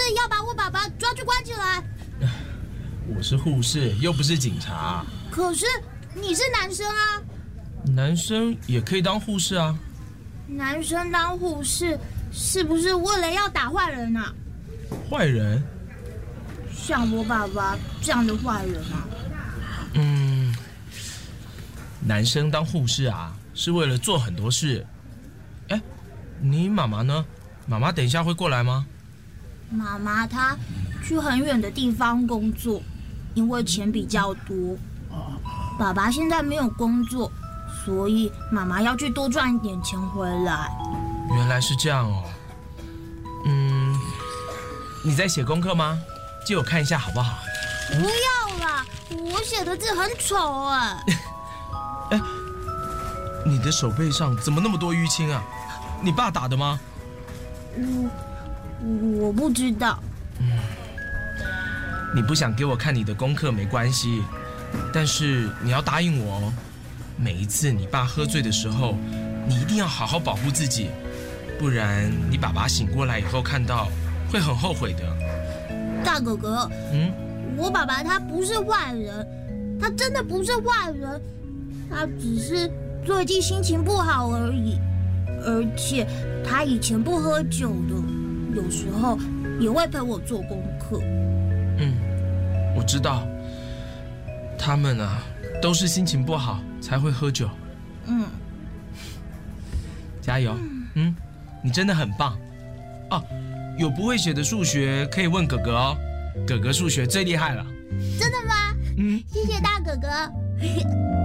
要把我爸爸抓去关起来。 我是护士，又不是警察。 可是你是男生啊。 男生也可以当护士啊。 男生当护士是不是为了要打坏人啊？ 坏人？ 像我爸爸这样的坏人啊？ 男生当护士啊，是为了做很多事。哎，你妈妈呢？妈妈等一下会过来吗？ 妈妈她去很远的地方工作，因为钱比较多。爸爸现在没有工作，所以妈妈要去多赚一点钱回来。 原来是这样哦。你在写功课吗？借我看一下好不好？ 不要啦，我写的字很丑哎。 哎，你的手背上怎么那么多淤青啊？你爸打的吗？ 我不知道。 你不想给我看你的功课没关系，但是你要答应我哦，每一次你爸喝醉的时候，你一定要好好保护自己，不然你爸爸醒过来以后看到会很后悔的。 大哥哥，我爸爸他不是坏人，他真的不是坏人，他只是最近心情不好而已。而且他以前不喝酒的，有时候也会陪我做功课。 我知道，他们啊都是心情不好才会喝酒。加油，你真的很棒。哦，有不会写的数学可以问哥哥哦，哥哥数学最厉害了。 真的吗？谢谢大哥哥。